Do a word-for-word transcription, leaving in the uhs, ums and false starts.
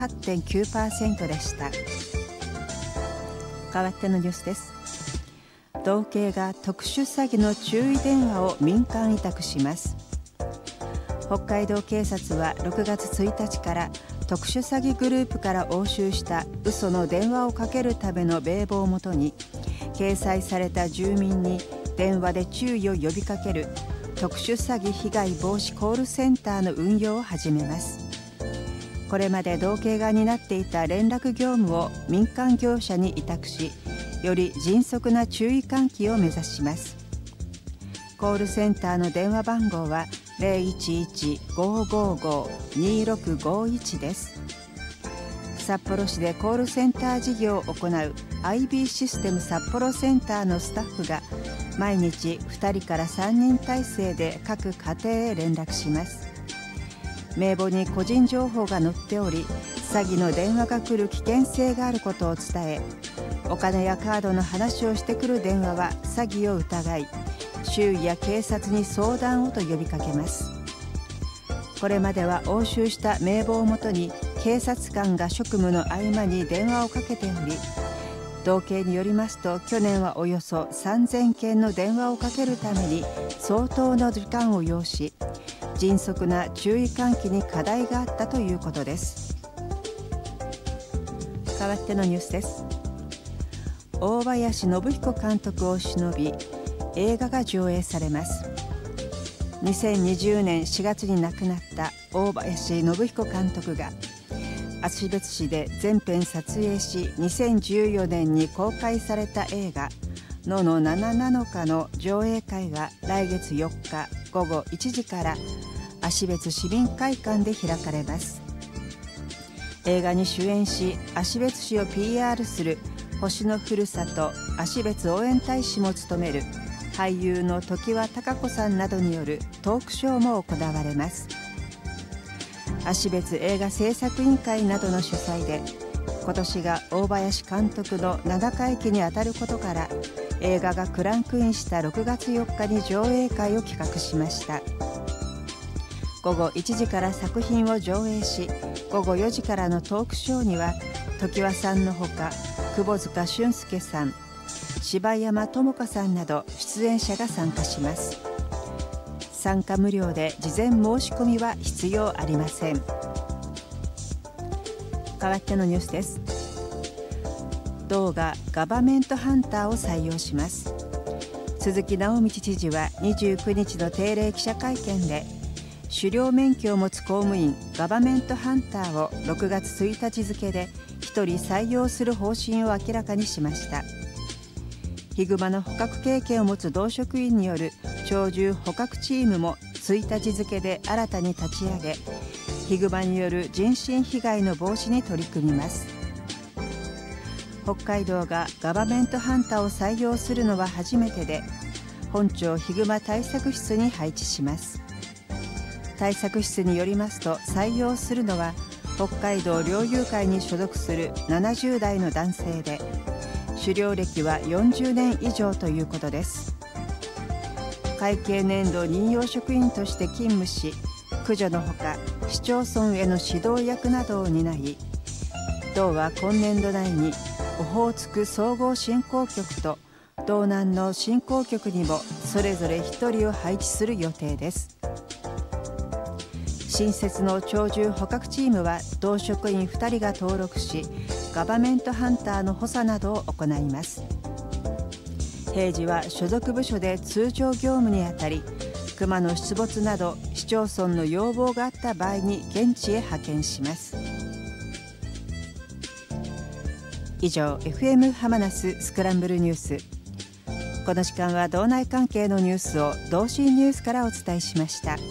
はちてんきゅうパーセント でした。代わってのニュースです。道警が特殊詐欺の注意電話を民間委託します。北海道警察はろくがつついたちから特殊詐欺グループから押収した嘘の電話をかけるための名簿をもとに、掲載された住民に電話で注意を呼びかける特殊詐欺被害防止コールセンターの運用を始めます。これまで道警が担っていた連絡業務を民間業者に委託し、より迅速な注意喚起を目指します。コールセンターの電話番号は ゼロいちいち ごーごーごー にーろくごーいち です。札幌市でコールセンター事業を行う アイビー システム札幌センターのスタッフが毎日ふたりからさんにん体制で各家庭へ連絡します。名簿に個人情報が載っており、詐欺の電話が来る危険性があることを伝え、お金やカードの話をしてくる電話は詐欺を疑い、周囲や警察に相談をと呼びかけます。これまでは押収した名簿をもとに警察官が職務の合間に電話をかけており、道警によりますと去年はおよそさんぜんけんの電話をかけるために相当の時間を要し、迅速な注意喚起に課題があったということです。代わってのニュースです。大林信彦監督を偲び映画が上映されます。にせんにじゅうねんしがつに亡くなった大林信彦監督が芦別市で全編撮影し、にせんじゅうよねんに公開された映画「ののなななのか」の上映会が来月よっかごごいちじから芦別市民会館で開かれます。映画に主演し芦別市を ピーアール する星のふるさと芦別応援大使も務める俳優の常盤貴子さんなどによるトークショーも行われます。芦別映画制作委員会などの主催で、今年が大林監督のななかいきにあたることから、映画がクランクインしたろくがつよっかに上映会を企画しました。ごごいちじから作品を上映し、ごごよじからのトークショーには常盤さんのほか窪塚俊介さん、柴山智香さんなど出演者が参加します。参加無料で事前申し込みは必要ありません。代わってのニュースです。道がガバメントハンターを採用します。鈴木直道知事はにじゅうくにちの定例記者会見で、狩猟免許を持つ公務員ガバメントハンターをろくがつついたち付でひとり採用する方針を明らかにしました。ヒグマの捕獲経験を持つ同職員による鳥獣捕獲チームもついたち付で新たに立ち上げ、ヒグマによる人身被害の防止に取り組みます。北海道がガバメントハンターを採用するのは初めてで、本町ヒグマ対策室に配置します。対策室によりますと、採用するのは北海道猟友会に所属するななじゅうだいの男性で、狩猟歴はよんじゅうねん以上ということです。会計年度任用職員として勤務し、駆除のほか市町村への指導役などを担い、道は今年度内にオホーツク総合振興局と道南の振興局にもそれぞれひとりを配置する予定です。新設の鳥獣捕獲チームは同職員ふたりが登録し、ガバメントハンターの補佐などを行います。平時は所属部署で通常業務にあたり、熊の出没など市町村の要望があった場合に現地へ派遣します。以上、 エフエム ハマナススクランブルニュース。この時間は道内関係のニュースを同心ニュースからお伝えしました。